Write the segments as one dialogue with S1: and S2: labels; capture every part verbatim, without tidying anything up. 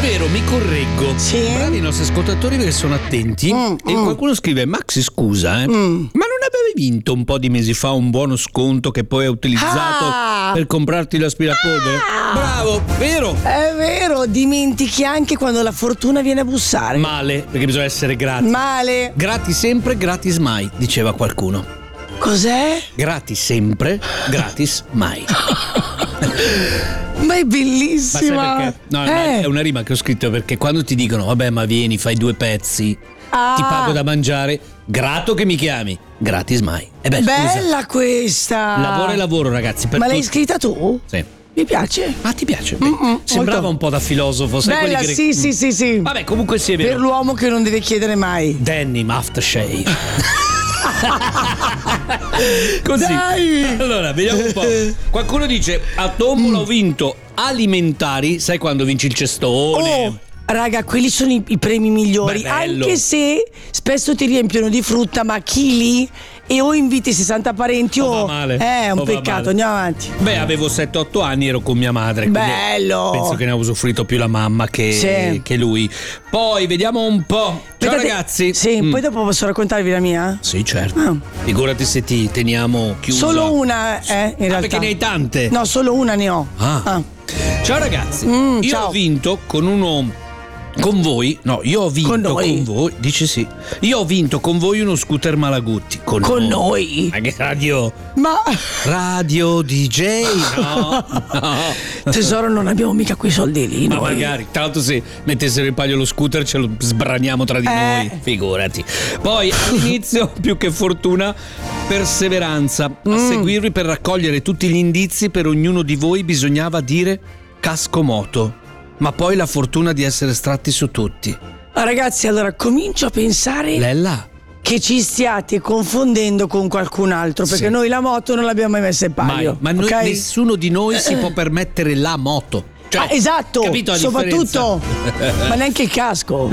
S1: vero, mi correggo.
S2: Sì?
S1: Bravi i nostri ascoltatori perché sono attenti.
S2: Mm,
S1: e
S2: mm.
S1: qualcuno scrive: Maxi, scusa, eh,
S2: Mm.
S1: ma non avevi vinto un po' di mesi fa un buono sconto che poi hai utilizzato
S2: Ah.
S1: per comprarti l'aspirapolvere?
S2: Ah.
S1: Bravo, vero?
S2: È vero, dimentichi anche quando la fortuna viene a bussare.
S1: Male, perché bisogna essere grati.
S2: Male.
S1: Gratis sempre, gratis mai, diceva qualcuno.
S2: Cos'è?
S1: Gratis sempre, gratis mai.
S2: Ma è
S1: Ma
S2: bellissima.
S1: sai perché? No,
S2: eh.
S1: ma è una rima che ho scritto perché quando ti dicono vabbè ma vieni, fai due pezzi,
S2: Ah.
S1: ti pago da mangiare, grato che mi chiami, gratis mai. E beh,
S2: Bella
S1: scusa,
S2: questa.
S1: lavoro e lavoro ragazzi. Per
S2: Ma l'hai
S1: tutti.
S2: scritta tu?
S1: Sì.
S2: Mi piace.
S1: Ah, ti piace? Beh,
S2: Mm-mm,
S1: sembrava
S2: molto.
S1: un po' da filosofo, sai
S2: Bella,
S1: quelli
S2: sì,
S1: che...
S2: sì, sì, sì.
S1: Vabbè, comunque sì, è vero.
S2: Per l'uomo che non deve chiedere mai.
S1: Denim aftershave. Così.
S2: Dai.
S1: Allora, vediamo un po'. Qualcuno dice a tombola ho vinto alimentari, sai quando vinci il cestone?
S2: Oh, raga, quelli sono i, i premi migliori.
S1: Beh, bello.
S2: Anche se spesso ti riempiono di frutta, ma chili e o inviti sessanta parenti
S1: O
S2: o.
S1: va male.
S2: Eh, è un
S1: O va
S2: peccato.
S1: male.
S2: Andiamo avanti.
S1: Beh, avevo sette otto anni, ero con mia madre. quindi
S2: Bello.
S1: Penso che ne ha usufruito più la mamma che,
S2: Sì.
S1: che lui. Poi vediamo un po'. Ciao
S2: Aspettate-
S1: ragazzi.
S2: Sì,
S1: Mm.
S2: poi dopo posso raccontarvi la mia?
S1: Sì, certo.
S2: Ah.
S1: Figurati se ti teniamo chiuso.
S2: Solo una, eh, in
S1: Ah,
S2: realtà.
S1: perché ne hai tante.
S2: No, solo una ne ho.
S1: Ah. Ciao ragazzi.
S2: Mm,
S1: io
S2: ciao.
S1: ho vinto con uno. Con voi? No, io ho vinto
S2: Con
S1: con,
S2: noi?
S1: voi. Dice sì. Io ho vinto con voi uno scooter Malagutti. Con,
S2: Con noi?
S1: Ma che radio?
S2: Ma
S1: Radio D J? No. no.
S2: tesoro, non abbiamo mica quei soldi lì.
S1: Ma
S2: noi.
S1: magari, tra l'altro se mettessero in palio lo scooter ce lo sbraniamo tra di
S2: Eh.
S1: noi, figurati. Poi all'inizio, più che fortuna, perseveranza. A
S2: Mm.
S1: seguirvi per raccogliere tutti gli indizi per ognuno di voi bisognava dire casco moto. Ma poi la fortuna di essere estratti su tutti.
S2: Ah, ragazzi, allora comincio a pensare
S1: Lella?
S2: che ci stiate confondendo con qualcun altro, perché
S1: Sì.
S2: noi la moto non l'abbiamo mai messa in
S1: Mai.
S2: palio.
S1: Ma noi-
S2: ok?
S1: nessuno di noi si può permettere la moto. Cioè,
S2: Ah, esatto,
S1: capito la
S2: soprattutto,
S1: differenza?
S2: ma neanche il casco.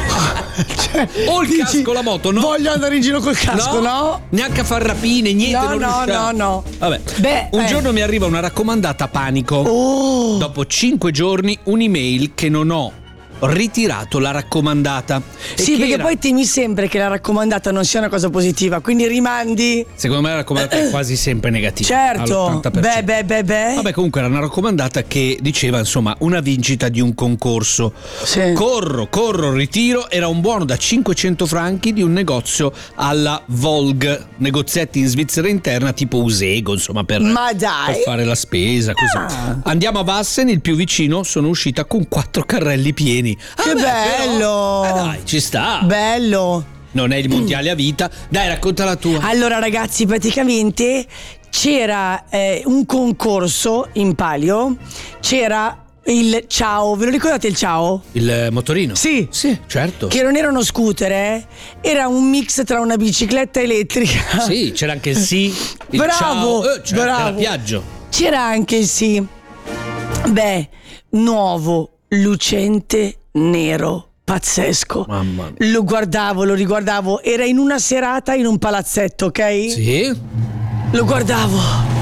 S2: Cioè,
S1: O il
S2: dici,
S1: casco, la moto, no?
S2: Voglio andare in giro col casco, no?
S1: Neanche a far rapine, niente.
S2: No,
S1: non
S2: no,
S1: riusciamo.
S2: no, no.
S1: Vabbè.
S2: Beh,
S1: un
S2: eh.
S1: giorno mi arriva una raccomandata panico.
S2: Oh,
S1: Dopo cinque giorni un'email che non ho ritirato la raccomandata. E
S2: sì,
S1: che
S2: perché
S1: era-
S2: poi temi sempre che la raccomandata non sia una cosa positiva, quindi rimandi.
S1: secondo me la raccomandata è quasi sempre negativa.
S2: Certo,
S1: all'ottanta per
S2: beh,
S1: cento.
S2: beh, beh, beh.
S1: Vabbè, comunque era una raccomandata che diceva insomma una vincita di un concorso.
S2: Sì.
S1: Corro, corro, ritiro. Era un buono da cinquecento franchi di un negozio alla Volg, negozietti in Svizzera interna tipo Usego, insomma per,
S2: Ma dai.
S1: per fare la spesa così.
S2: Ah.
S1: Andiamo a Vassen, il più vicino, sono uscita con quattro carrelli pieni. Ah,
S2: Che
S1: beh,
S2: bello.
S1: però, eh dai, ci sta.
S2: Bello.
S1: Non è il mondiale a vita. Dai, racconta la tua.
S2: Allora ragazzi, praticamente c'era eh, un concorso in palio, c'era il ciao, ve lo ricordate il ciao?
S1: Il motorino?
S2: Sì.
S1: Sì, certo.
S2: Che non era uno scooter, eh? Era un mix tra una bicicletta elettrica.
S1: Sì, c'era anche il sì. Il
S2: Bravo,
S1: ciao. Eh, cioè,
S2: bravo.
S1: era Piaggio.
S2: C'era anche il sì. Beh, nuovo, lucente, nero, pazzesco.
S1: Mamma mia.
S2: Lo guardavo, lo riguardavo, era in una serata in un palazzetto, ok?
S1: Sì.
S2: Lo guardavo.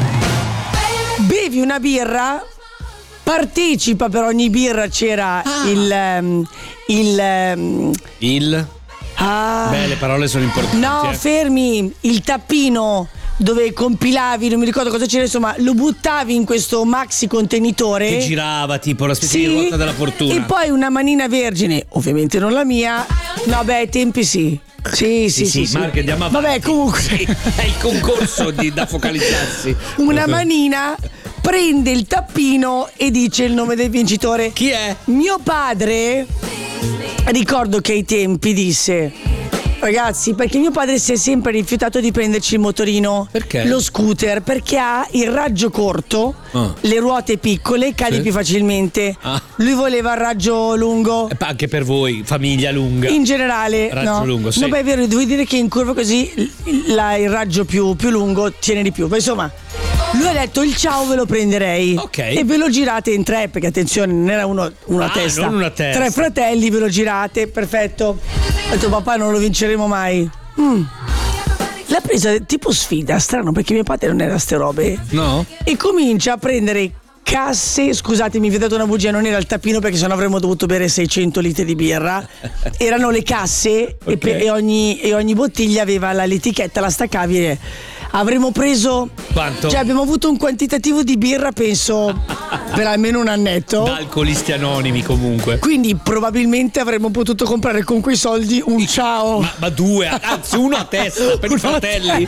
S2: Bevi una birra, partecipa, per ogni birra c'era
S1: Ah.
S2: il ehm, il ehm,
S1: Il.
S2: ah,
S1: Beh, le parole sono importanti.
S2: no,
S1: eh.
S2: fermi, il tappino dove compilavi, non mi ricordo cosa c'era, insomma, lo buttavi in questo maxi contenitore.
S1: Che girava tipo la specie di
S2: Sì,
S1: ruota della fortuna.
S2: e poi una manina vergine, ovviamente non la mia. No, beh, ai tempi sì. Sì, sì, sì. sì,
S1: Marco, andiamo avanti.
S2: Vabbè, comunque.
S1: Sì, è il concorso di, da focalizzarsi.
S2: Una manina prende il tappino e dice il nome del vincitore.
S1: Chi è?
S2: Mio padre, ricordo che ai tempi disse: ragazzi, perché mio padre si è sempre rifiutato di prenderci il motorino,
S1: Perché?
S2: lo scooter, perché ha il raggio corto,
S1: Ah.
S2: le ruote piccole, cadi
S1: Sì.
S2: più facilmente.
S1: Ah.
S2: Lui voleva il raggio lungo.
S1: Eh, Anche per voi, famiglia lunga.
S2: In generale,
S1: Raggio
S2: no.
S1: lungo, sì.
S2: No, beh, è vero, devo dire che in curva così il, la- il raggio più, più lungo tiene di più. Ma insomma, lui ha detto il ciao ve lo prenderei.
S1: Ok.
S2: E ve lo girate in tre, perché attenzione, non era uno, una
S1: Ah,
S2: testa.
S1: non una testa.
S2: Tre fratelli, ve lo girate, perfetto. Ho detto papà non lo vinceremo mai. Mm. L'ha presa tipo sfida, strano, perché mio padre non era ste robe.
S1: No?
S2: E comincia a prendere casse, scusatemi, vi ho dato una bugia, non era il tappino perché sennò avremmo dovuto bere seicento litri di birra. Erano le casse
S1: okay.
S2: e, pe- e, ogni, e ogni bottiglia aveva la, l'etichetta, la staccavi e avremmo preso.
S1: Quanto?
S2: Cioè abbiamo avuto un quantitativo di birra, penso, per almeno un annetto.
S1: Da alcolisti anonimi comunque.
S2: Quindi probabilmente avremmo potuto comprare con quei soldi un ciao.
S1: Ma, ma due, anzi uno a testa per i fratelli.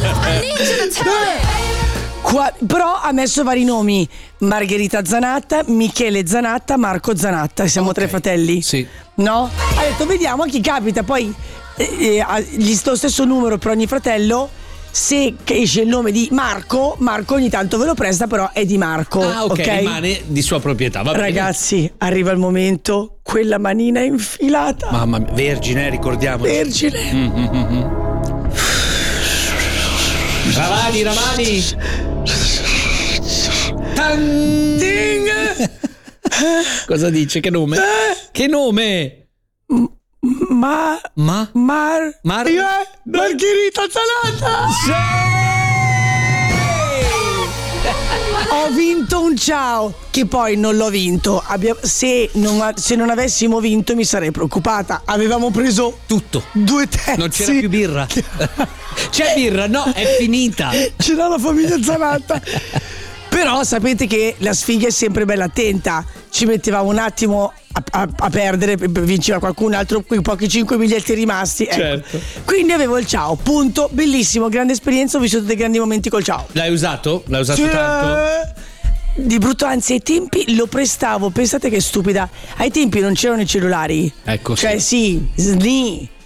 S2: Qua, però ha messo vari nomi: Margherita Zanatta, Michele Zanatta, Marco Zanatta. Siamo okay. tre fratelli.
S1: Sì.
S2: No? Ha detto vediamo a chi capita. Poi eh, eh, gli lo stesso numero per ogni fratello. Se esce il nome di Marco, Marco ogni tanto ve lo presta, però è di Marco.
S1: Ah, ok,
S2: okay?
S1: rimane di sua proprietà. Va
S2: Ragazzi, bene. Arriva il momento, quella manina infilata.
S1: Mamma mia, vergine, ricordiamoci.
S2: Vergine.
S1: Mm-hmm. Ramani, Ramani. Ding. Cosa dice? Che nome? Che nome?
S2: Ma
S1: Ma
S2: Mar
S1: Mar
S2: Io Margherita Zanatta.
S1: Sì!
S2: Ho vinto un ciao, che poi non l'ho vinto. Abbia- se, non, se non avessimo vinto mi sarei preoccupata. Avevamo preso
S1: tutto,
S2: due terzi.
S1: Non c'era più birra. C'è birra? No, è finita.
S2: C'era la famiglia Zanatta. Però sapete che la sfiga è sempre bella attenta. Ci mettevamo un attimo a, a, a perdere, vinceva qualcun altro, quei pochi cinque biglietti rimasti. Ecco.
S1: Certo.
S2: Quindi avevo il ciao, punto. Bellissimo, grande esperienza, ho vissuto dei grandi momenti col ciao.
S1: L'hai usato? L'hai usato
S2: sì.
S1: tanto?
S2: Di brutto, anzi ai tempi lo prestavo, pensate che stupida. Ai tempi non c'erano i cellulari.
S1: Ecco.
S2: Cioè sì, sni.